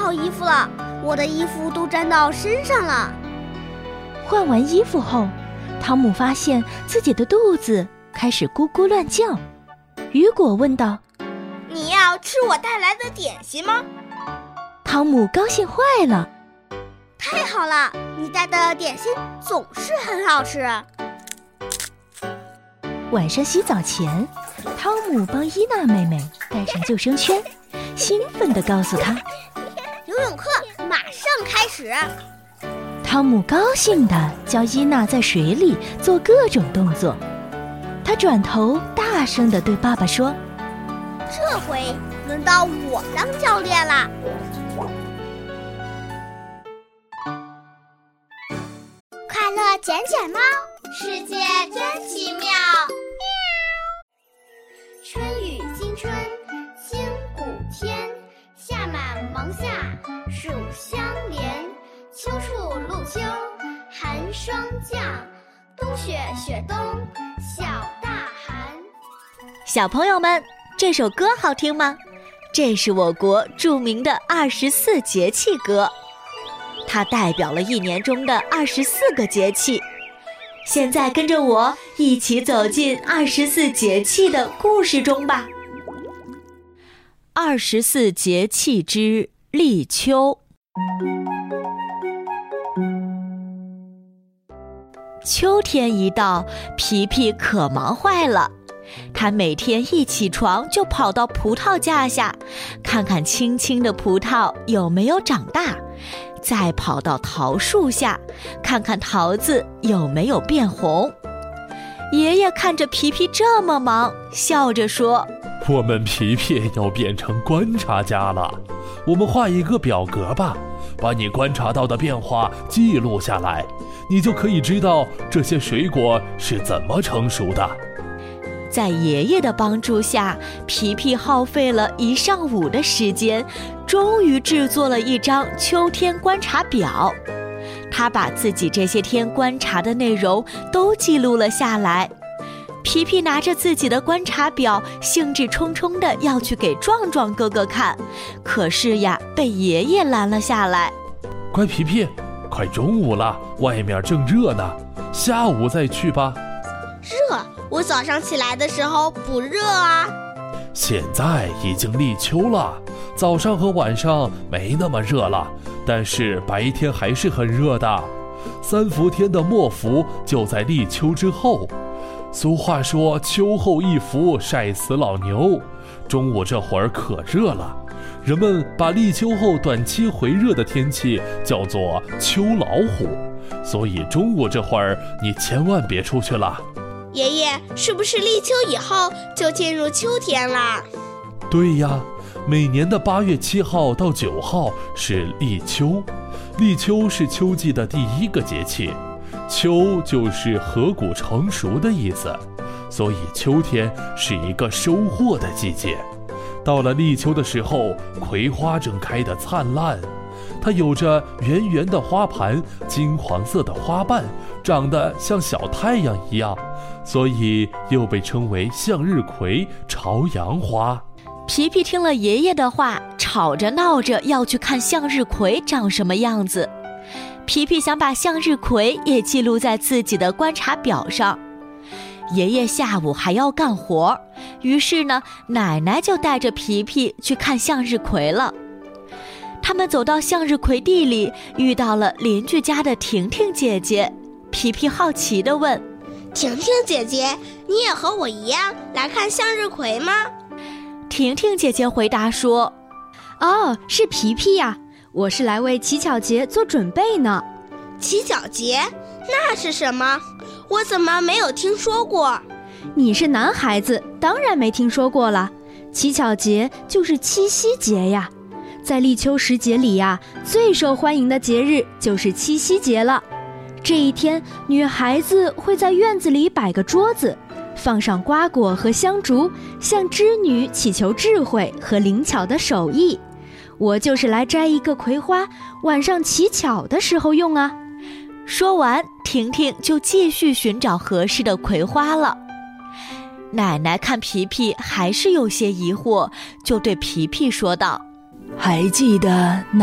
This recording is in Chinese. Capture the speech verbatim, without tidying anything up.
好衣服了，我的衣服都沾到身上了。 换完衣服后，汤姆发现自己的肚子开始咕咕乱叫。雨果问道： 你要吃我带来的点心吗？ 汤姆高兴坏了。 太好了，你带的点心总是很好吃。 晚上洗澡前，汤姆帮伊娜妹妹戴上救生圈，兴奋地告诉她： 游泳课马上开始。 汤姆高兴地教伊娜在水里做各种动作。他转头大声地对爸爸说： 这回轮到我当教练啦。快乐捡捡猫，世界真奇妙。春雨惊春清谷天，夏满芒夏暑相连，秋处露秋寒霜降，冬雪雪冬小大寒。 小朋友们，这首歌好听吗？这是我国著名的二十四节气歌，它代表了一年中的二十四个节气。现在跟着我一起走进二十四节气的故事中吧。二十四节气之立秋。秋天一到，皮皮可忙坏了。他每天一起床就跑到葡萄架下，看看青青的葡萄有没有长大，再跑到桃树下，看看桃子有没有变红。爷爷看着皮皮这么忙，笑着说： 我们皮皮要变成观察家了，我们画一个表格吧，把你观察到的变化记录下来，你就可以知道这些水果是怎么成熟的。 在爷爷的帮助下，皮皮耗费了一上午的时间，终于制作了一张秋天观察表。他把自己这些天观察的内容都记录了下来。皮皮拿着自己的观察表，兴致冲冲地要去给壮壮哥哥看，可是呀，被爷爷拦了下来。 乖皮皮，快中午了，外面正热呢，下午再去吧。 热？我早上起来的时候不热啊。 现在已经立秋了，早上和晚上没那么热了，但是白天还是很热的。三伏天的末伏就在立秋之后。俗话说秋后一伏晒死老牛，中午这会儿可热了，人们把立秋后短期回热的天气叫做秋老虎，所以中午这会儿你千万别出去了。 爷爷，是不是立秋以后就进入秋天啦？ 对呀，每年的八月七号到九号是立秋，立秋是秋季的第一个节气，秋就是禾谷成熟的意思，所以秋天是一个收获的季节。到了立秋的时候，葵花正开得灿烂，它有着圆圆的花盘，金黄色的花瓣，长得像小太阳一样，所以又被称为向日葵、朝阳花。 皮皮听了爷爷的话，吵着闹着要去看向日葵长什么样子。皮皮想把向日葵也记录在自己的观察表上。爷爷下午还要干活，于是呢，奶奶就带着皮皮去看向日葵了。他们走到向日葵地里，遇到了邻居家的婷婷姐姐。皮皮好奇地问： 婷婷姐姐，你也和我一样来看向日葵吗？ 婷婷姐姐回答说： 哦，是皮皮呀，我是来为乞巧节做准备呢。 乞巧节？那是什么？我怎么没有听说过？ 你是男孩子，当然没听说过了。乞巧节就是七夕节呀，在立秋时节里呀，最受欢迎的节日就是七夕节了。这一天，女孩子会在院子里摆个桌子，放上瓜果和香烛，向织女祈求智慧和灵巧的手艺。我就是来摘一个葵花，晚上乞巧的时候用啊。 说完，婷婷就继续寻找合适的葵花了。奶奶看皮皮还是有些疑惑，就对皮皮说道： 还记得